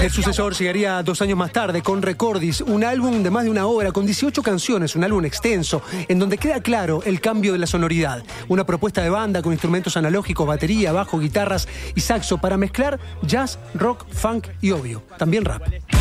El sucesor llegaría 2 años más tarde con Recordis, un álbum de más de una hora con 18 canciones, un álbum extenso, en donde queda claro el cambio de la sonoridad. Una propuesta de banda con instrumentos analógicos, batería, bajo, guitarras y saxo para mezclar jazz, rock, funk y obvio, también rap.